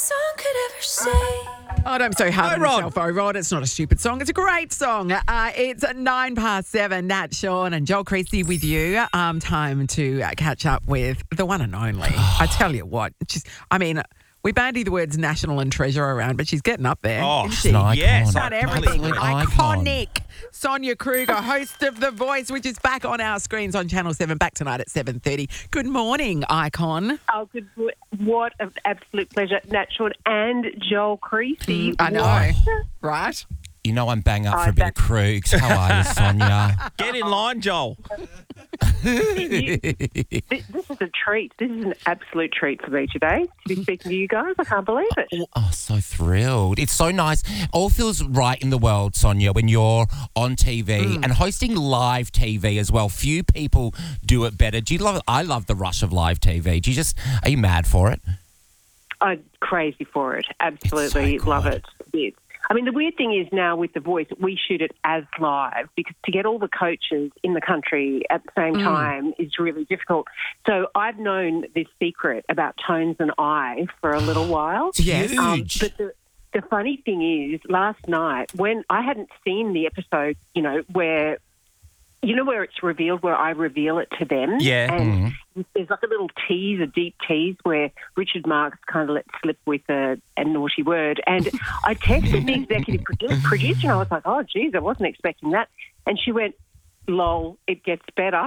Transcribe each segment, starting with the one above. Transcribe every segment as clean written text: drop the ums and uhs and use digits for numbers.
song could ever say. Oh, don't be so hard on Rod. yourself, Rod. It's not a stupid song. It's a great song. It's 7:09. Nat, Sean and Joel Creasy with you. Time to catch up with the one and only. I tell you what, we bandy the words national and treasure around, but she's getting up there. Oh, isn't she? an icon. Yes, About I everything. totally Iconic. Sonia Kruger, host of The Voice, which is back on our screens on Channel 7, back tonight at 7:30. Good morning, Icon. Oh, good. What an absolute pleasure. Nat, Sean and Joel Creasy. I know, What? right? You know I'm bang up for a bit of Krugs. How are you, Sonia? Get in line, Joel. This is a treat. This is an absolute treat for me today to be speaking to you guys. I can't believe it. Oh, so thrilled. It's so nice. All feels right in the world, Sonia, when you're on TV and hosting live TV as well. Few people do it better. Do you love it? I love the rush of live TV. Are you mad for it? I'm crazy for it. Absolutely It's so love good. it. Yes. I mean, the weird thing is now with The Voice, we shoot it as live because to get all the coaches in the country at the same time is really difficult. So I've known this secret about Tones and I for a little while. It's huge. But the funny thing is, last night, when I hadn't seen the episode, where it's revealed, where I reveal it to them. Yeah. And there's like a little tease, a deep tease, where Richard Marks kind of let slip with a naughty word. And I texted the executive producer and I was like, oh, geez, I wasn't expecting that. And she went, lol, it gets better.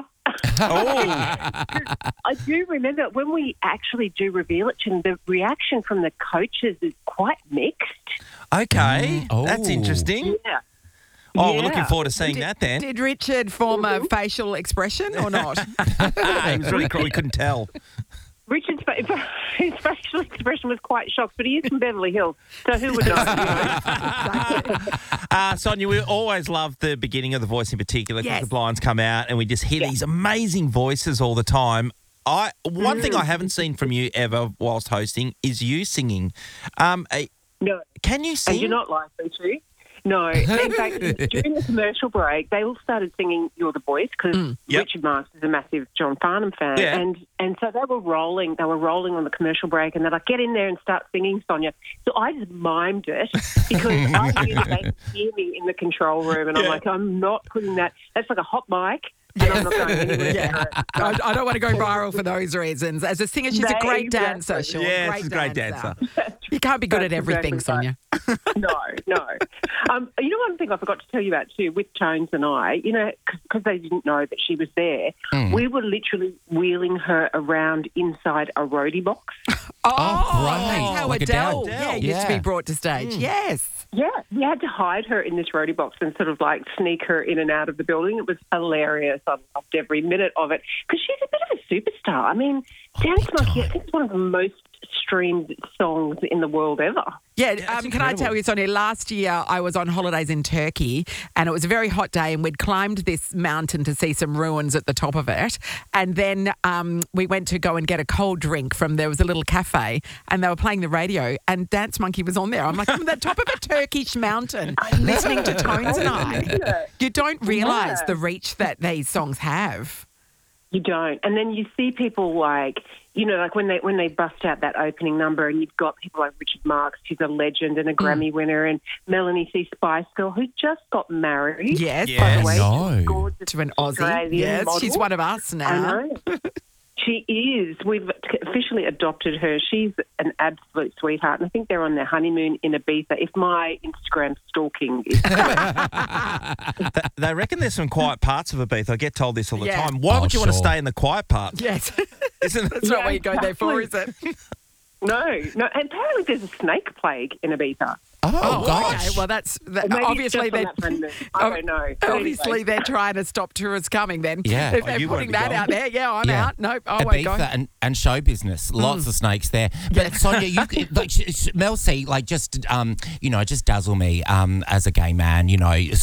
I do remember when we actually do reveal it to them, the reaction from the coaches is quite mixed. Okay. Oh. That's interesting. Yeah. Oh, Yeah. we're looking forward to seeing that then. Did Richard form a facial expression or not? He was really cool. We couldn't tell. Richard's his facial expression was quite shocked, but he is from Beverly Hills, so who would know? Sonia, we always love the beginning of The Voice in particular because Yes. the blinds come out and we just hear these amazing voices all the time. One thing I haven't seen from you ever whilst hosting is you singing. No. Can you sing? And you're not likely to. No. In fact, during the commercial break, they all started singing You're the Voice because Richard Marks is a massive John Farnham fan. Yeah. And so they were rolling on the commercial break and they're like, get in there and start singing, Sonia. So I just mimed it because I knew that they could hear me in the control room and I'm like, I'm not putting that. That's like a hot mic. And I'm not going anywhere. I don't want to go viral for those reasons. As a singer, she's a great dancer, Sean. Yeah, she's a great dancer. You can't be good at That's everything, exactly Sonia. No. One thing I forgot to tell you about too with Tones and I, because they didn't know that she was there, we were literally wheeling her around inside a roadie box. right. That's how Like Adele, Adele. used to be Yeah. brought to stage. Yes. Yeah, we had to hide her in this roadie box and sort of like sneak her in and out of the building. It was hilarious. I loved every minute of it because she's a bit of a superstar. I mean, Dance Monkey, I think it's one of the most streamed songs in the world ever. Yeah, that's can I incredible. tell you, Sonia, last year I was on holidays in Turkey and it was a very hot day and we'd climbed this mountain to see some ruins at the top of it. And then we went to go and get a cold drink there was a little cafe and they were playing the radio and Dance Monkey was on there. I'm like, I'm at the top of a Turkish mountain listening to Tones and I. You don't realise the reach that these songs have. You don't. And then you see people like when they bust out that opening number and you've got people like Richard Marks, who's a legend and a Grammy winner, and Melanie C. Spice Girl, who just got married. Yes. By the way. No. She's gorgeous To an Aussie. Australian Yes, model. she's one of us now. I know. She is. We've officially adopted her. She's an absolute sweetheart. And I think they're on their honeymoon in Ibiza. If my Instagram stalking is They reckon there's some quiet parts of Ibiza. I get told this all the Yeah. time. Why would you want to sure. stay in the quiet part? Yes. Isn't it? That's not what you go there for, is it? No. And apparently there's a snake plague in Ibiza. Oh, gosh. Okay. Well, that's Or maybe obviously it's just on that honeymoon. I don't know. But Obviously, anyway. they're trying to stop tourists coming. Then, Yeah. if Oh, they're you won't putting be that going. out there, I'm Yeah. out. Nope, I won't go. Ibiza and show business. Lots of snakes there. But Sonia, you like Mel C, like just just dazzle me as a gay man.